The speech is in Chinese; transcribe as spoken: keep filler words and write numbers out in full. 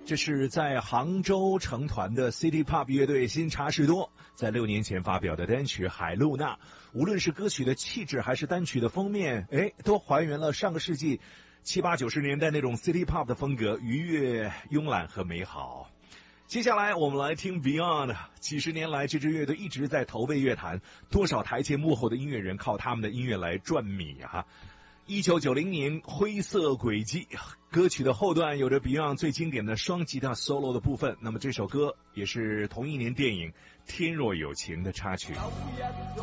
这是在杭州成团的 City Pop 乐队新查士多在六年前发表的单曲《海露娜》，无论是歌曲的气质还是单曲的封面，哎，都还原了上个世纪七八九十年代那种 City Pop 的风格，愉悦、慵懒和美好。接下来我们来听 Beyond。 几十年来这支乐队一直在投喂乐坛，多少台前幕后的音乐人靠他们的音乐来赚米啊。一九九零年灰色轨迹歌曲的后段有着 Beyond 最经典的双吉他 solo 的部分，那么这首歌也是同一年电影《天若有情》的插曲。